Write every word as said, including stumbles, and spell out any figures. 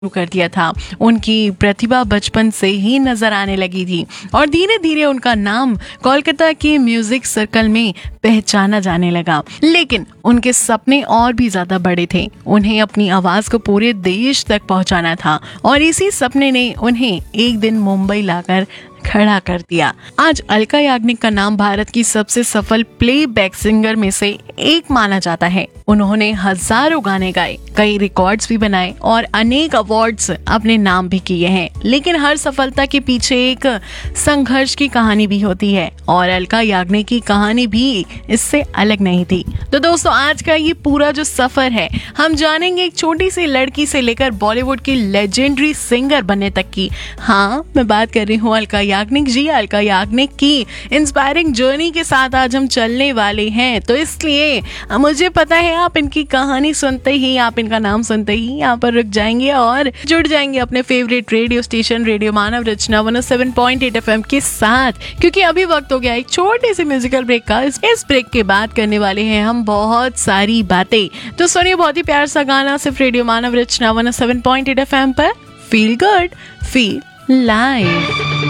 शुरू कर दिया था। उनकी प्रतिभा बचपन से ही नजर आने लगी थी और धीरे धीरे उनका नाम कोलकाता के म्यूजिक सर्कल में पहचाना जाने लगा। लेकिन उनके सपने और भी ज्यादा बड़े थे। उन्हें अपनी आवाज को पूरे देश तक पहुंचाना था और इसी सपने ने उन्हें एक दिन मुंबई लाकर खड़ा कर दिया। आज अलका याग्निक का नाम भारत की सबसे सफल प्लेबैक सिंगर में से एक माना जाता है। उन्होंने हजारों गाने गाए, कई रिकॉर्ड्स भी बनाए और अनेक अवार्ड्स अपने नाम भी किए हैं। लेकिन हर सफलता के पीछे एक संघर्ष की कहानी भी होती है और अलका याग्निक की कहानी भी इससे अलग नहीं थी। तो दोस्तों, आज का ये पूरा जो सफर है, हम जानेंगे एक छोटी सी लड़की से लेकर बॉलीवुड की लेजेंडरी सिंगर बनने तक की। हाँ, मैं बात कर रही हूँ अलका याग्निक जी। अलका याग्निक की इंस्पायरिंग जर्नी के साथ आज हम चलने वाले हैं। तो इसलिए मुझे पता है आप इनकी कहानी सुनते ही, आप इनका नाम सुनते ही यहाँ पर रुक जाएंगे और जुड़ जाएंगे अपने फेवरेट रेडियो स्टेशन रेडियो मानव रचना एक सौ सात पॉइंट आठ एफएम के साथ, क्योंकि अभी वक्त हो गया एक छोटे से म्यूजिकल ब्रेक का। इस ब्रेक के बाद करने वाले हैं हम बहुत सारी बातें। तो सुनिए बहुत ही प्यार सा गाना सिर्फ रेडियो मानव रचना एक सौ सात पॉइंट आठ एफएम पर। Feel good, feel live.